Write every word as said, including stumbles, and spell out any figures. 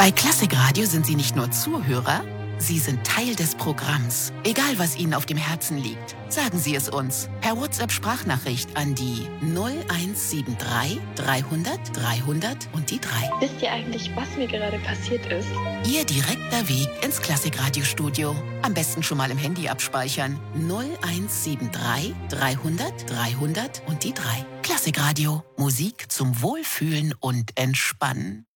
Bei Klassikradio sind Sie nicht nur Zuhörer, Sie sind Teil des Programms. Egal, was Ihnen auf dem Herzen liegt, sagen Sie es uns per WhatsApp-Sprachnachricht an die null eins sieben drei dreihundert dreihundert und die drei. Wisst ihr eigentlich, was mir gerade passiert ist? Ihr direkter Weg ins Klassikradio-Studio. Am besten schon mal im Handy abspeichern. null eins sieben drei dreihundert dreihundert und die drei. Klassikradio. Musik zum Wohlfühlen und Entspannen.